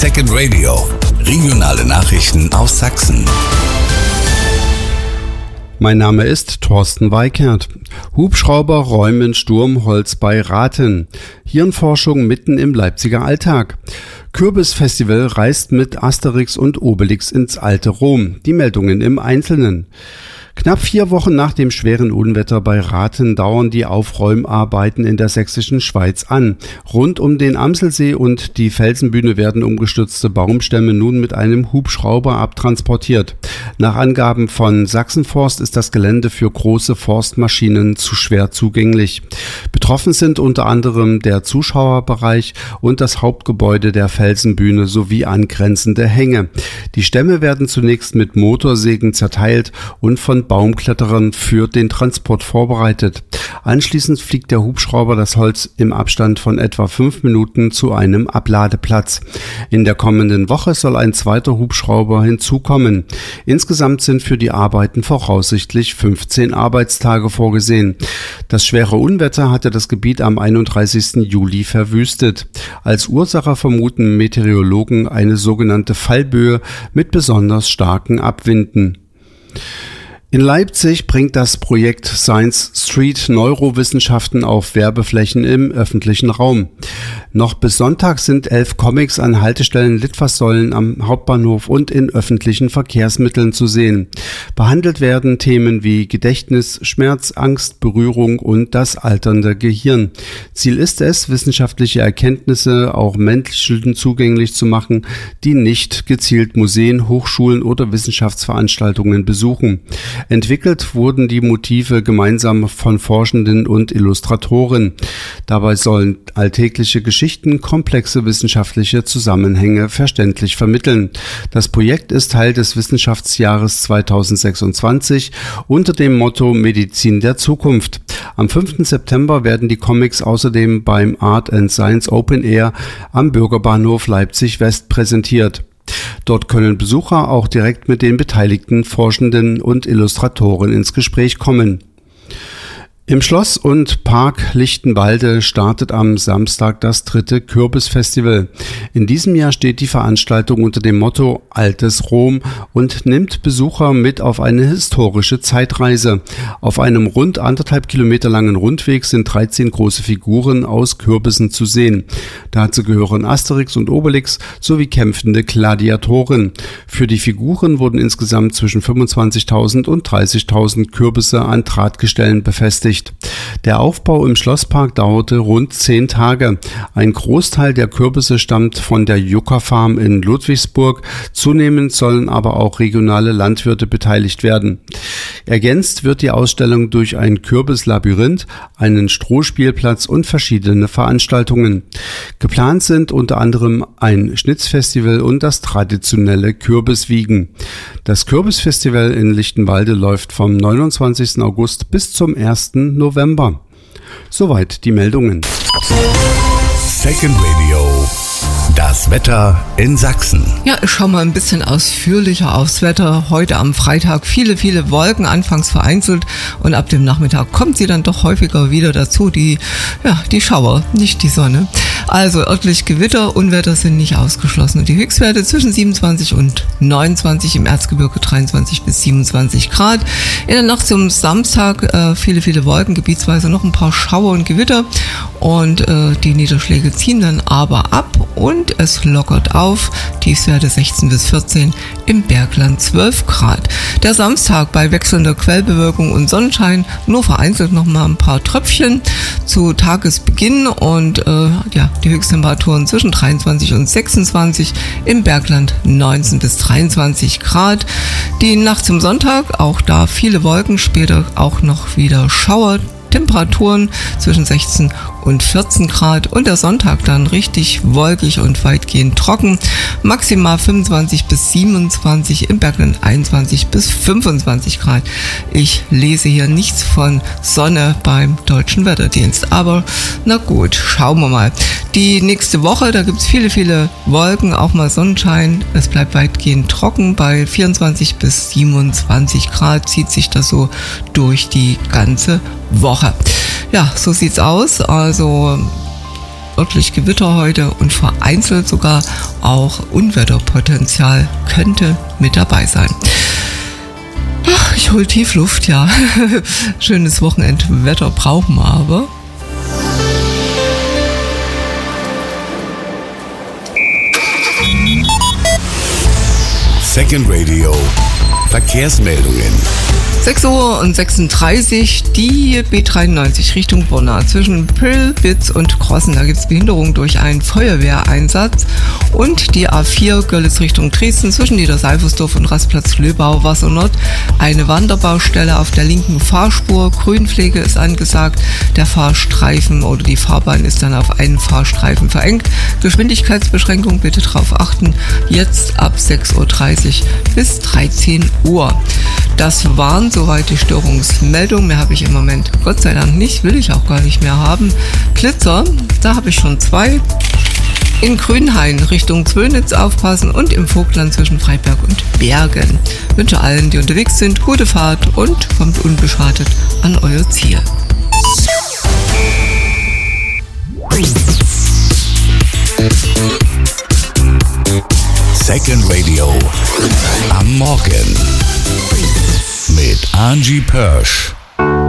Second Radio. Regionale Nachrichten aus Sachsen. Mein Name ist Thorsten Weikert. Hubschrauber räumen Sturmholz bei Rathen. Hirnforschung mitten im Leipziger Alltag. Kürbisfestival reist mit Asterix und Obelix ins alte Rom. Die Meldungen im Einzelnen. Knapp 4 Wochen nach dem schweren Unwetter bei Rathen dauern die Aufräumarbeiten in der sächsischen Schweiz an. Rund um den Amselsee und die Felsenbühne werden umgestürzte Baumstämme nun mit einem Hubschrauber abtransportiert. Nach Angaben von Sachsenforst ist das Gelände für große Forstmaschinen zu schwer zugänglich. Betroffen sind unter anderem der Zuschauerbereich und das Hauptgebäude der Felsenbühne sowie angrenzende Hänge. Die Stämme werden zunächst mit Motorsägen zerteilt und von Baumkletterern für den Transport vorbereitet. Anschließend fliegt der Hubschrauber das Holz im Abstand von etwa 5 Minuten zu einem Abladeplatz. In der kommenden Woche soll ein zweiter Hubschrauber hinzukommen. Insgesamt sind für die Arbeiten voraussichtlich 15 Arbeitstage vorgesehen. Das schwere Unwetter hatte das Gebiet am 31. Juli verwüstet. Als Ursache vermuten Meteorologen eine sogenannte Fallböe mit besonders starken Abwinden. In Leipzig bringt das Projekt Science Street Neurowissenschaften auf Werbeflächen im öffentlichen Raum. Noch bis Sonntag sind 11 Comics an Haltestellen, Litfaßsäulen am Hauptbahnhof und in öffentlichen Verkehrsmitteln zu sehen. Behandelt werden Themen wie Gedächtnis, Schmerz, Angst, Berührung und das alternde Gehirn. Ziel ist es, wissenschaftliche Erkenntnisse auch Menschen zugänglich zu machen, die nicht gezielt Museen, Hochschulen oder Wissenschaftsveranstaltungen besuchen. Entwickelt wurden die Motive gemeinsam von Forschenden und Illustratoren. Dabei sollen alltägliche Geschichten komplexe wissenschaftliche Zusammenhänge verständlich vermitteln. Das Projekt ist Teil des Wissenschaftsjahres 2026 unter dem Motto Medizin der Zukunft. Am 5. September werden die Comics außerdem beim Art and Science Open Air am Bürgerbahnhof Leipzig West präsentiert. Dort können Besucher auch direkt mit den beteiligten Forschenden und Illustratoren ins Gespräch kommen. Im Schloss und Park Lichtenwalde startet am Samstag das 3. Kürbisfestival. In diesem Jahr steht die Veranstaltung unter dem Motto Altes Rom und nimmt Besucher mit auf eine historische Zeitreise. Auf einem rund 1,5 Kilometer langen Rundweg sind 13 große Figuren aus Kürbissen zu sehen. Dazu gehören Asterix und Obelix sowie kämpfende Gladiatoren. Für die Figuren wurden insgesamt zwischen 25.000 und 30.000 Kürbisse an Drahtgestellen befestigt. Der Aufbau im Schlosspark dauerte rund 10 Tage. Ein Großteil der Kürbisse stammt von der Juckerfarm in Ludwigsburg. Zunehmend sollen aber auch regionale Landwirte beteiligt werden. Ergänzt wird die Ausstellung durch ein Kürbislabyrinth, einen Strohspielplatz und verschiedene Veranstaltungen. Geplant sind unter anderem ein Schnitzfestival und das traditionelle Kürbiswiegen. Das Kürbisfestival in Lichtenwalde läuft vom 29. August bis zum 1. November. Soweit die Meldungen. Second Radio. Das Wetter in Sachsen. Ja, ich schaue mal ein bisschen ausführlicher aufs Wetter. Heute am Freitag viele Wolken, anfangs vereinzelt, und ab dem Nachmittag kommt sie dann doch häufiger wieder dazu. Die Schauer, nicht die Sonne. Also örtlich Gewitter, Unwetter sind nicht ausgeschlossen. Die Höchstwerte zwischen 27 und 29, im Erzgebirge 23 bis 27 Grad. In der Nacht zum Samstag viele Wolken, gebietsweise noch ein paar Schauer und Gewitter. Und die Niederschläge ziehen dann aber ab und es lockert auf. Tiefstwerte 16 bis 14, im Bergland 12 Grad. Der Samstag bei wechselnder Quellbewölkung und Sonnenschein nur vereinzelt noch mal ein paar Tröpfchen zu Tagesbeginn und die Höchsttemperaturen zwischen 23 und 26, im Bergland 19 bis 23 Grad. Die Nacht zum Sonntag, auch da viele Wolken, später auch noch wieder Schauer. Temperaturen zwischen 16 und 14 Grad und der Sonntag dann richtig wolkig und weitgehend trocken. Maximal 25 bis 27, im Bergland 21 bis 25 Grad. Ich lese hier nichts von Sonne beim Deutschen Wetterdienst, aber na gut, schauen wir mal. Die nächste Woche, da gibt es viele Wolken, auch mal Sonnenschein. Es bleibt weitgehend trocken, bei 24 bis 27 Grad zieht sich das so durch die ganze Woche. Ja, so sieht's aus. Also örtlich Gewitter heute und vereinzelt sogar auch Unwetterpotenzial könnte mit dabei sein. Ach, ich hole tief Luft, ja. Schönes Wochenendwetter brauchen wir aber. Second Radio. Verkehrsmeldungen. 6:36 Uhr, die B93 Richtung Borna zwischen Pillbitz und Krossen. Da gibt es Behinderung durch einen Feuerwehreinsatz. Und die A4 Görlitz Richtung Dresden zwischen Niedersalversdorf und Rastplatz Löbau, Wassernord. Eine Wanderbaustelle auf der linken Fahrspur. Grünpflege ist angesagt. Der Fahrstreifen oder die Fahrbahn ist dann auf einen Fahrstreifen verengt. Geschwindigkeitsbeschränkung bitte darauf achten. Jetzt ab 6:30 Uhr bis 13 Uhr. Das waren soweit die Störungsmeldungen. Mehr habe ich im Moment Gott sei Dank nicht, will ich auch gar nicht mehr haben. Blitzer, da habe ich schon 2. In Grünhain Richtung Zwönitz aufpassen und im Vogtland zwischen Freiberg und Bergen. Ich wünsche allen, die unterwegs sind, gute Fahrt und kommt unbeschadet an euer Ziel. Second Radio am Morgen mit Angie Pörsch.